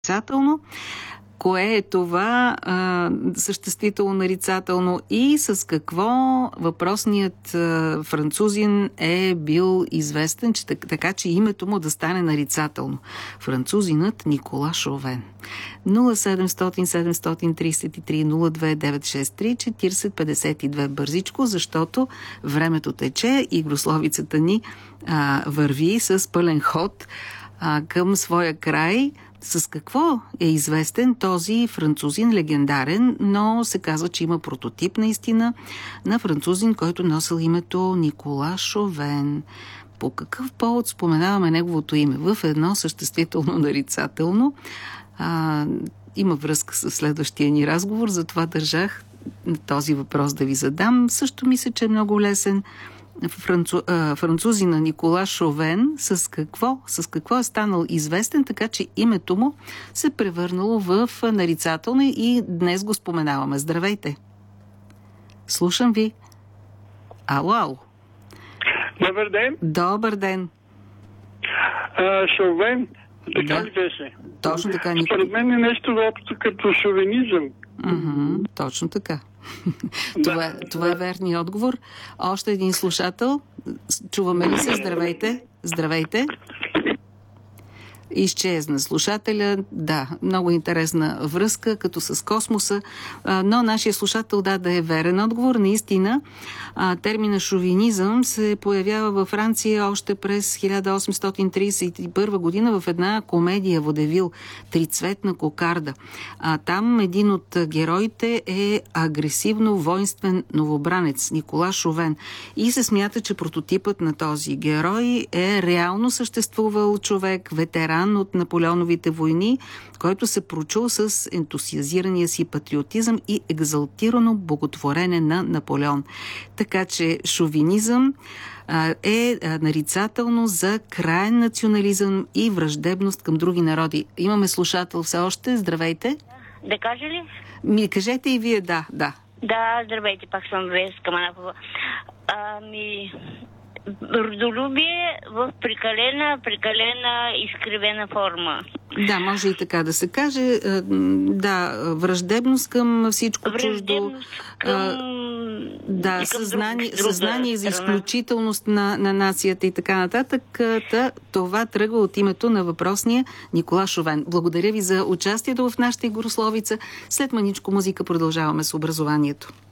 нарицателно. Кое е това съществително нарицателно и с какво въпросният французин е бил известен, така че името му да стане нарицателно. Французинът Никола Шовен. 07733029963 4052 бързичко, защото времето тече и игрословицата ни върви с пълен ход към своя край. С какво е известен този французин легендарен, но се казва, че има прототип наистина на французин, който носил името Никола Шовен. По какъв повод споменаваме неговото име? В едно съществително нарицателно. Има връзка с следващия ни разговор, затова държах този въпрос да ви задам. Също мисля, че е много лесен. Французина Никола Шовен с какво е станал известен, така че името му се превърнало в нарицателно и днес го споменаваме. Здравейте! Слушам ви. Ало. Добър ден. Добър ден. Шовен, така ли беше? Точно така. Според мен е нещо общо като шовенизъм. Точно така. Това е верният отговор. Още един слушател. Чуваме ли се? Здравейте. Здравейте. Изчезна слушателя. Да, много интересна връзка, като с космоса. Но нашия слушател да е верен отговор. Наистина, термина шовинизъм се появява във Франция още през 1831 година в една комедия водевил "Трицветна кокарда". Там един от героите е агресивно воинствен новобранец Никола Шовен. И се смята, че прототипът на този герой е реално съществувал човек, ветеран от Наполеоновите войни, който се прочул с ентусиазирания си патриотизъм и екзалтирано боготворене на Наполеон. Така че шовинизъм е нарицателно за краен национализъм и враждебност към други народи. Имаме слушател все още. Здравейте. Да кажа ли? Кажете и вие да. Да, здравейте, пак съм Веска Манапова. Родолюбие в прекалена изкривена форма. Да, може и така да се каже. Да, враждебност към всичко чуждо. Да, съзнание за изключителност на нацията и така нататък. Това тръгва от името на въпросния Никола Шовен. Благодаря ви за участието в нашата игрословица. След маничко музика продължаваме с образованието.